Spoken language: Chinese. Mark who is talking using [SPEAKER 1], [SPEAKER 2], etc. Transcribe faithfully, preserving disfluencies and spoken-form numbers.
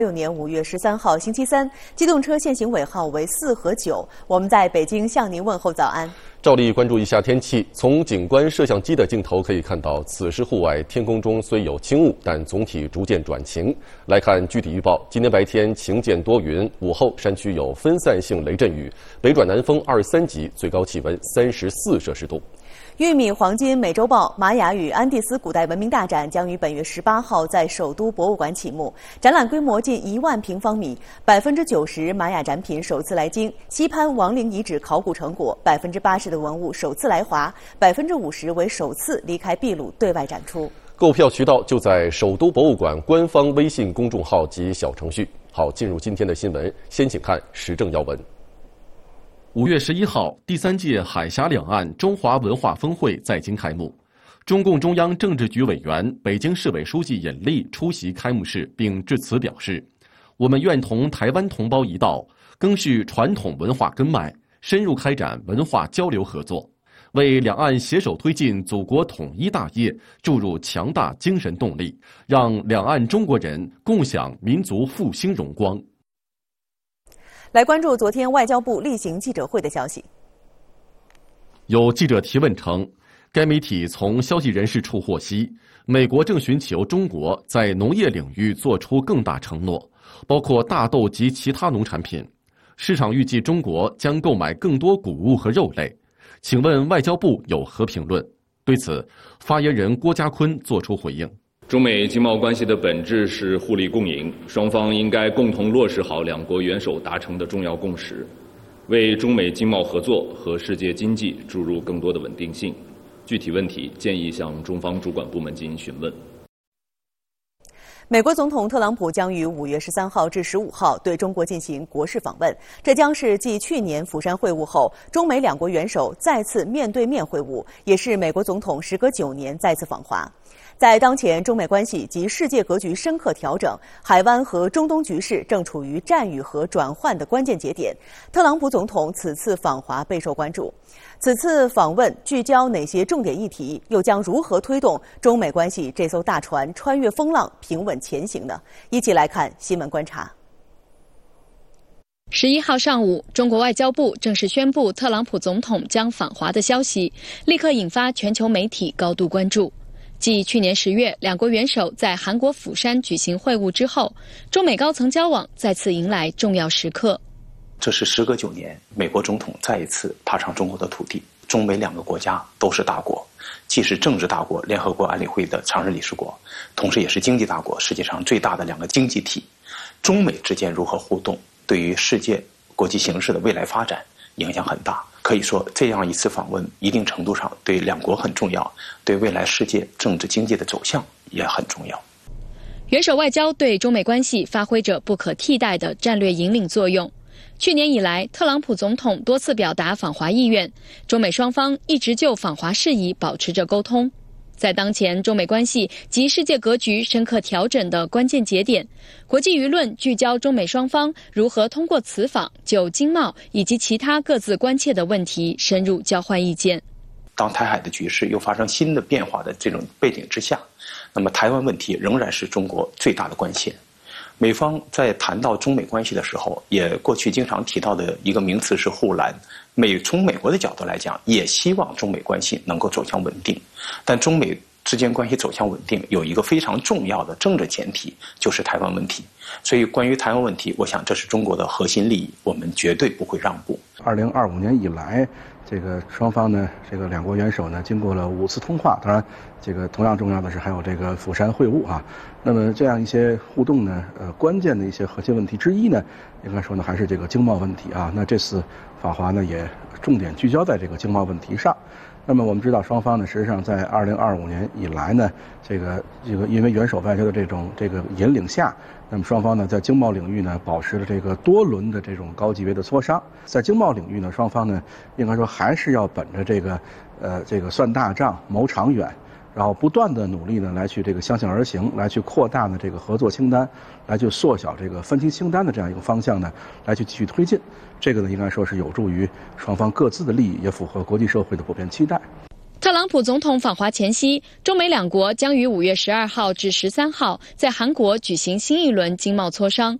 [SPEAKER 1] 六年五月十三号星期三，机动车限行尾号为四和九。我们在北京向您问候早安。
[SPEAKER 2] 照例关注一下天气。从景观摄像机的镜头可以看到，此时户外天空中虽有轻雾，但总体逐渐转晴。来看具体预报，今天白天晴间多云，午后山区有分散性雷阵雨，北转南风二三级，最高气温三十四摄氏度。
[SPEAKER 1] 玉米黄金美洲豹玛雅与安第斯古代文明大展将于本月十八号在首都博物馆启幕，展览规模近一万平方米，百分之九十玛雅展品首次来京，西潘王陵遗址考古成果百分之八十的文物首次来华，百分之五十为首次离开秘鲁对外展出。
[SPEAKER 2] 购票渠道就在首都博物馆官方微信公众号及小程序。好，进入今天的新闻，先请看时政要闻。
[SPEAKER 3] 五月十一号，第三届海峡两岸中华文化峰会在京开幕。中共中央政治局委员、北京市委书记尹力出席开幕式并致辞表示：“我们愿同台湾同胞一道，赓续传统文化根脉，深入开展文化交流合作，为两岸携手推进祖国统一大业注入强大精神动力，让两岸中国人共享民族复兴荣光。”
[SPEAKER 1] 来关注昨天外交部例行记者会的消息。
[SPEAKER 3] 有记者提问称，该媒体从消息人士处获悉，美国正寻求中国在农业领域做出更大承诺，包括大豆及其他农产品。市场预计中国将购买更多谷物和肉类。请问外交部有何评论？对此，发言人郭家坤作出回应。
[SPEAKER 4] 中美经贸关系的本质是互利共赢，双方应该共同落实好两国元首达成的重要共识，为中美经贸合作和世界经济注入更多的稳定性。具体问题建议向中方主管部门进行询问。
[SPEAKER 1] 美国总统特朗普将于五月十三号至十五号对中国进行国事访问，这将是继去年釜山会晤后，中美两国元首再次面对面会晤，也是美国总统时隔九年再次访华。在当前中美关系及世界格局深刻调整，海湾和中东局势正处于战与和转换的关键节点，特朗普总统此次访华备受关注。此次访问聚焦哪些重点议题，又将如何推动中美关系这艘大船穿越风浪平稳前行呢？一起来看新闻观察。
[SPEAKER 5] 十一号上午，中国外交部正式宣布特朗普总统将访华的消息，立刻引发全球媒体高度关注。继去年十月两国元首在韩国釜山举行会晤之后，中美高层交往再次迎来重要时刻。
[SPEAKER 6] 这是时隔九年，美国总统再一次踏上中国的土地。中美两个国家都是大国，既是政治大国、联合国安理会的常任理事国，同时也是经济大国，世界上最大的两个经济体。中美之间如何互动，对于世界国际形势的未来发展影响很大。可以说，这样一次访问，一定程度上对两国很重要，对未来世界政治经济的走向也很重要。
[SPEAKER 5] 元首外交对中美关系发挥着不可替代的战略引领作用。去年以来，特朗普总统多次表达访华意愿，中美双方一直就访华事宜保持着沟通。在当前中美关系及世界格局深刻调整的关键节点，国际舆论聚焦中美双方如何通过此访就经贸以及其他各自关切的问题深入交换意见。
[SPEAKER 6] 当台海的局势又发生新的变化的这种背景之下，那么台湾问题仍然是中国最大的关切。美方在谈到中美关系的时候，也过去经常提到的一个名词是护栏。美从美国的角度来讲，也希望中美关系能够走向稳定，但中美之间关系走向稳定有一个非常重要的政治前提，就是台湾问题。所以关于台湾问题，我想这是中国的核心利益，我们绝对不会让步。
[SPEAKER 7] 二零二五年以来，这个双方呢，这个两国元首呢，经过了五次通话，当然，这个同样重要的是还有这个釜山会晤啊。那么这样一些互动呢，呃，关键的一些核心问题之一呢，应该说呢，还是这个经贸问题啊。那这次访华呢，也重点聚焦在这个经贸问题上。那么我们知道，双方呢，实际上在二零二五年以来呢，这个这个因为元首外交的这种这个引领下，那么双方呢在经贸领域呢保持了这个多轮的这种高级别的磋商。在经贸领域呢，双方呢应该说还是要本着这个呃这个算大账、谋长远，然后不断的努力呢来去这个相向而行，来去扩大呢这个合作清单，来去缩小这个分歧清单的这样一个方向呢，来去继续推进。这个呢应该说是有助于双方各自的利益，也符合国际社会的普遍期待。
[SPEAKER 5] 特朗普总统访华前夕，中美两国将于五月十二号至十三号在韩国举行新一轮经贸磋商。